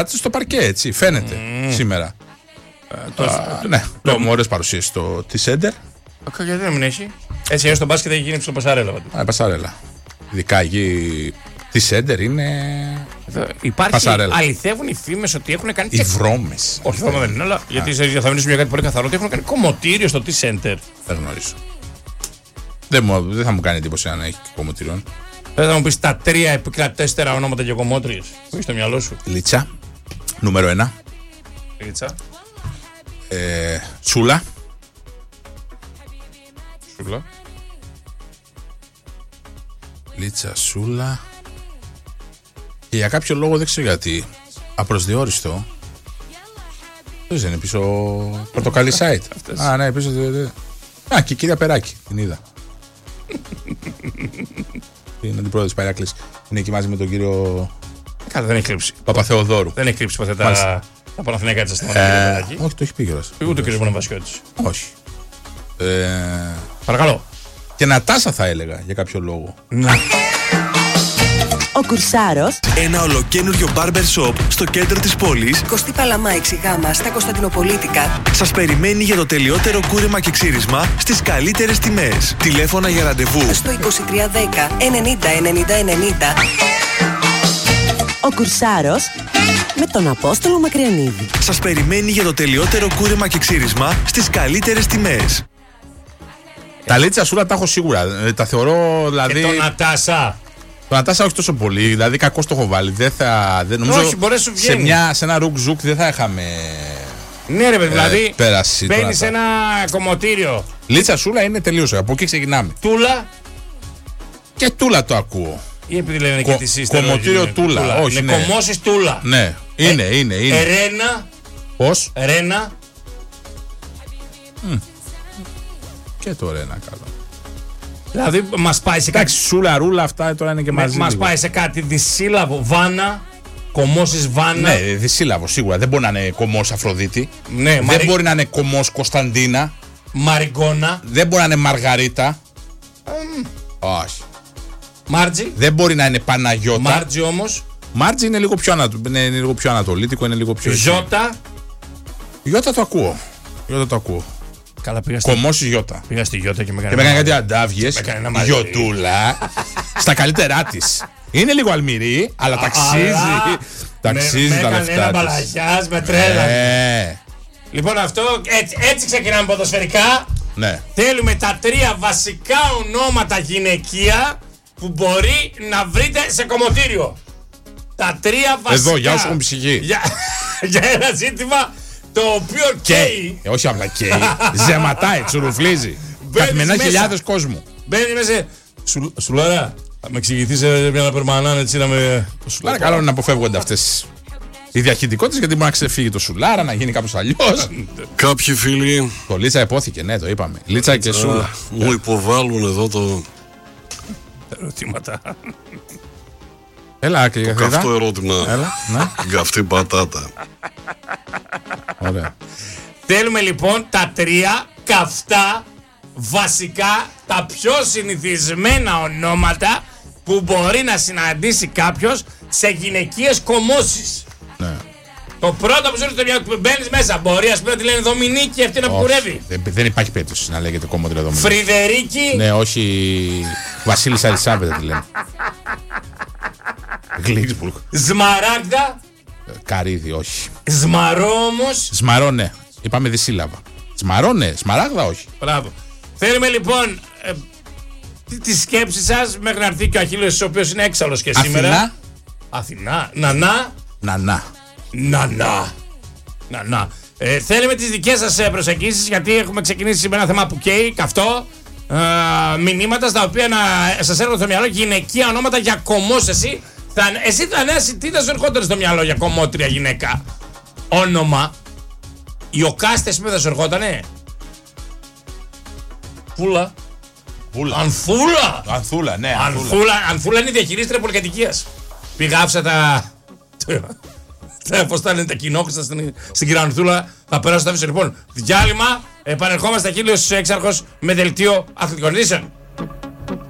Κάτσε στο παρκέ, έτσι. Φαίνεται σήμερα. Ναι, ωραίες παρουσίες στο T-Center. Γιατί δεν μην έχει. Έτσι, έως το μπάσκετ έχει γίνει στο Πασαρέλα. Πασαρέλα. Ειδικά εκεί. T-Center είναι. Υπάρχει. Πασαρέλα. Αληθεύουν οι φήμες ότι έχουν κάνει. Οι βρώμες. Όχι, βρώμα δεν είναι, αλλά γιατί θα μιλήσουμε για κάτι πολύ καθαρό. Ότι έχουν κάνει κομμωτήριο στο T-Center. Δεν γνωρίζω. Δεν θα μου κάνει εντύπωση αν έχει κομμωτήριο. Δεν θα μου πεις τα 3 επικρατέστερα ονόματα για κομμότριες που έχει στο μυαλό σου. Λίτσα. Νούμερο 1. Λίτσα. Σούλα. Σούλα. Λίτσα, Σούλα. Και για κάποιο λόγο δεν ξέρω γιατί. Απροσδιόριστο. Δεν είναι πίσω. Πορτοκαλί site. Α, ναι, πίσω. Α, και η κυρία Περάκη. Την είδα. Είναι αντιπρόεδρος της Παράκλησης. Είναι εκεί μαζί με τον κύριο. Καλά, δεν έχει κρύψει. Παπαθεοδόρου. Δεν έχει κρύψει ποτέ τα Παναθηναϊκά της αστυνομίας. Όχι, το έχει πει κιόλας. Ούτε ο κύριος Μοναβασιώτης. Όχι. Παρακαλώ. Και Νατάσα θα έλεγα για κάποιο λόγο. Να. Ο Κουρσάρος. Ένα ολοκένουργιο barber shop στο κέντρο της πόλης. Κωστή Παλαμά 6Γ στα Κωνσταντινοπολίτικα. Σας περιμένει για το τελειότερο κούρεμα και ξύρισμα στις καλύτερες τιμές. Τηλέφωνα για ραντεβού στο 2310 90 90 90. Ο Κουρσάρος με τον Απόστολο Μακριανίδη. Σας περιμένει για το τελειότερο κούρεμα και ξύρισμα στις καλύτερες τιμές. Τα Λίτσα Σούλα τα έχω σίγουρα. Τα θεωρώ δηλαδή. Και τον Νατάσα. Το Νατάσα όχι τόσο πολύ, δηλαδή κακώς το έχω βάλει. Νομίζω όχι, μπορεί να σου βγαίνει. Σε ένα ρουκ-ζουκ δεν θα είχαμε. Ναι, ρε παιδί, δηλαδή. Πέραση. Μπαίνει σε ένα κομμωτήριο. Λίτσα Σούλα είναι τελείως. Από εκεί ξεκινάμε. Τούλα. Και Τούλα το ακούω. Ή επειδή λένε και τη σύσταση. Κομμωτήριο Τούλα. Όχι, είναι κομμώσεις Τούλα. Ναι, είναι. Ρένα. Πώς? Ρένα. Και το Ρένα καλό. Δηλαδή μας πάει σε κάτι. Εντάξει, Σούλα, Ρούλα, αυτά τώρα είναι και μαζί. Μας πάει σε κάτι δυσύλλαβο. Βάνα. Κομμώσεις Βάνα. Ναι, δυσύλλαβο σίγουρα. Δεν μπορεί να είναι κομμός Αφροδίτη. Ναι, δεν μπορεί να είναι κομμός Κωνσταντίνα. Μαριγκόνα. Δεν μπορεί να είναι Μαργαρίτα. Όχι. Μάρτζι. Δεν μπορεί να είναι Παναγιώτα. Μάρτζι όμως. Μάρτζι είναι λίγο πιο ανατολίτικο, είναι λίγο πιο. Ζώτα. Γιώτα το ακούω. Καλά, πήγα Κομμός Γιώτα. Πήγα στη Γιώτα και με έκανε κάτι αντάβιες. Γιωτούλα. Στα καλύτερά της. Είναι λίγο αλμυρή, αλλά ταξίζει. Ταξίζει τα λεφτά της. Ένα μπαλαγιάς με τρέλα. Λοιπόν, αυτό έτσι ξεκινάμε ποδοσφαιρικά. Ναι. Θέλουμε τα 3 βασικά ονόματα γυναικεία που μπορεί να βρείτε σε κομμωτήριο. Τα 3 βασικά. Εδώ, για όσους έχουν ψυχή. Για ένα ζήτημα το οποίο καίει. Όχι απλά καίει. Ζεματάει, τσουρουφλίζει. Καθημερινά χιλιάδες κόσμου. Μπαίνει μέσα. Σουλάρα, θα με εξηγηθεί σε μια περμανάν έτσι να με. Παρακαλώ να αποφεύγονται αυτές οι διαχειτικότητες, γιατί μπορεί να ξεφύγει το Σουλάρα, να γίνει κάπως αλλιώς. Κάποιοι φίλοι. Το Λίτσα υπόθηκε, ναι, το είπαμε. Λίτσα και Σούλα. Μου υποβάλλουν εδώ το. Ερωτήματα. Έλα, και το καυτό ερώτημα. Έλα, ναι. Καυτή πατάτα. Ωραία. Θέλουμε λοιπόν τα 3 καυτά βασικά, τα πιο συνηθισμένα ονόματα που μπορεί να συναντήσει κάποιος σε γυναικείες κομμώσεις. Ναι. Το πρώτο που σου έρχεται στο μυαλό που μπαίνεις μέσα, μπορεί ας πούμε να τη λένε Δομινίκη, αυτή να κουρεύει. Δεν υπάρχει περίπτωση να λέγεται κομμότρια Δομινίκη. Φρυδερίκη. Ναι, όχι. Βασίλισσα Ελισάβετ τη λένε. Γλίξμπουργκ. Σμαράγδα. Καρύδι, όχι. Σμαρό όμως. Σμαρό, ναι. Είπαμε δυσύλλαβα. Σμαρό, ναι. Σμαράγδα, όχι. Μπράβο. Θέλουμε λοιπόν τη σκέψη σας μέχρι να έρθει και ο Αχίλλειος, ο οποίος είναι έξαλλος και σήμερα. Αθηνά. Νανά. Νανά. Θέλουμε τις δικές σας προσεγγίσεις, γιατί έχουμε ξεκινήσει με ένα θέμα που καίει, καυτό. Μηνύματα στα οποία σας έρχονται στο μυαλό γυναικεία ονόματα για κομμός. Εσύ τι θα σου ερχόταν στο μυαλό για κομμότρια γυναίκα όνομα? Η Οκάστες που θα σου ερχότανε? Πούλα. Ανθούλα, ναι. Ανθούλα είναι η διαχειρίστρια πολυκατοικίας. Πήγα άφησα πώς τα λένε τα κοινόχρηστα στην κυρία Ανθούλα. Θα περάσω τα αφήσω. Λοιπόν, διάλειμμα. Επανερχόμαστε Αχίλλειος Έξαρχος με δελτίο αθλητικών ειδήσεων.